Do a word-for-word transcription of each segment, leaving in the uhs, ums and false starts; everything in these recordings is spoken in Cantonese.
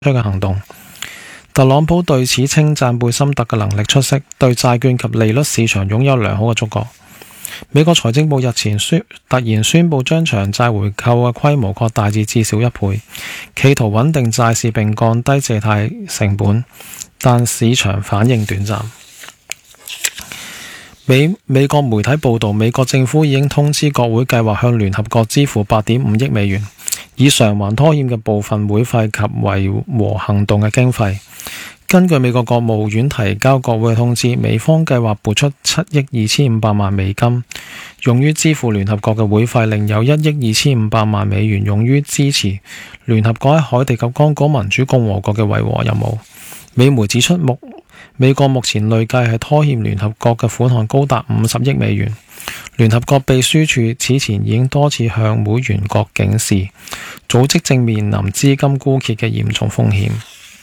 嘅行動。特朗普對此稱讚貝森特嘅能力出色，對債券及利率市場擁有良好嘅觸覺。美國財政部日前宣突然宣布將長債回購嘅規模擴大至至少一倍，企圖穩定債市並降低借貸成本，但市場反應短暫。美美國媒體報道，美國政府已經通知國會計劃向聯合國支付八點五億美元，以償還拖欠嘅部分會費及維和行動嘅經費。根據美國國務院提交國會嘅通知，美方計劃撥出七億二千五百萬美金，用於支付聯合國嘅會費，另有一億二千五百萬美元用於支持聯合國喺海地及剛果民主共和國嘅維和任務。美媒指出，目美國目前累計係拖欠聯合國嘅款項高達五十億美元。聯合國秘書處此前已經多次向會員國警示，組織正面臨資金枯竭嘅嚴重風險。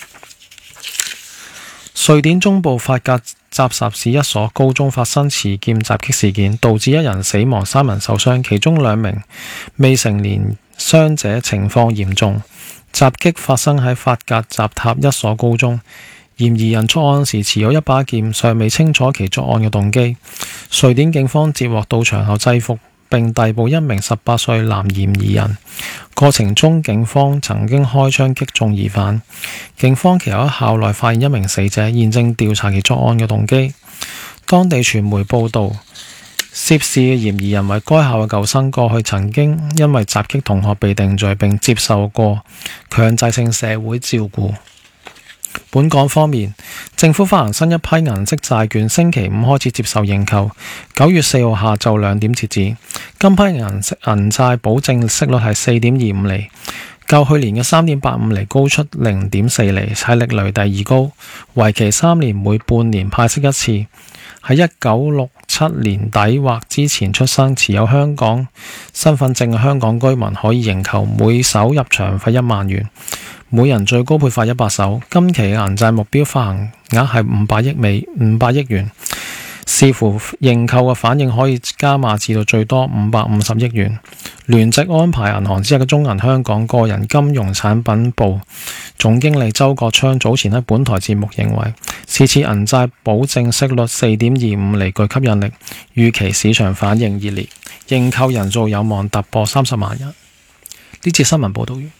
瑞典中部法格扎什市一所高中發生持劍襲擊事件，導致一人死亡，三人受傷，其中兩名未成年傷者情況嚴重。襲擊發生喺法格扎塔一所高中，嫌疑人作案時持有一把劍，尚未清楚其作案嘅動機。瑞典警方接獲到場後制服並逮捕一名十八歲男嫌疑人，過程中警方曾經開槍擊中疑犯。警方其後喺校內發現一名死者，現正調查其作案嘅動機。當地傳媒報道，涉事嘅嫌疑人為該校嘅舊生，過去曾經因為襲擊同學被定罪，並接受過強制性社會照顧。本港方面，政府發行新一批銀色債券，星期五開始接受認購，九月四號下晝兩點截止。今批銀色銀債保證息率係四點二五厘，較去年嘅三點八五厘高出零點四厘，係歷來第二高。為期三年，每半年派息一次。喺一九六七年底或之前出生、持有香港身份證嘅香港居民可以認購，每手入場費一萬元。每人最高配發一百手。今期嘅銀債目標發行額係五百億美五百億元，視乎認購嘅反應可以加碼至到最多五百五十億元。聯席安排銀行之一嘅中銀香港個人金融產品部總經理周國昌早前喺本台節目認為，是次銀債保證息率四點二五厘具吸引力，預期市場反應熱烈，認購人數有望突破三十萬人。呢節新聞報道完。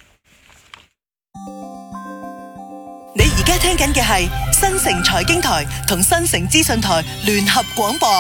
你而家聽緊嘅係新城財經台同新城資訊台聯合廣播。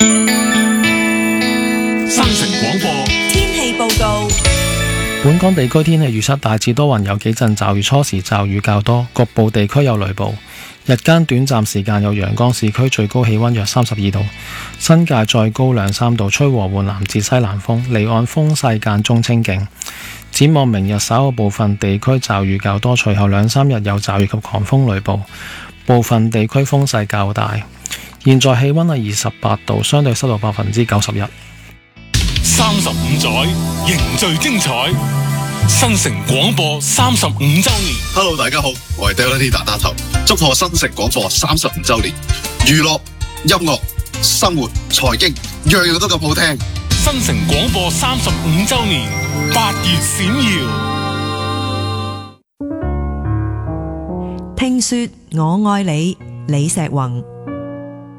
新城廣播天氣報告。 本港地區天氣預測大致多雲，有幾陣驟雨，初時驟雨較多，局部地區有雷暴。日間短暫時間有陽光，市區最高氣溫約三十二度，新界再高兩三度，吹和緩南至西南風，離岸風勢間中清勁。展望明日稍後部分地區驟雨較多，隨後兩三日有驟雨及狂風雷暴，部分地區風勢較大。現在氣溫係二十八度，相對濕度百分之九十一。 三十五載凝聚精彩，新城廣播三十五周年。 Hello， 大家好，我係 Delity 大打頭，祝賀新城廣播三十五周年，娛樂、音樂、生活、財經，樣樣都咁好聽。 新城廣播三十五周年，八月閃耀。 聽說我愛你，李石宏。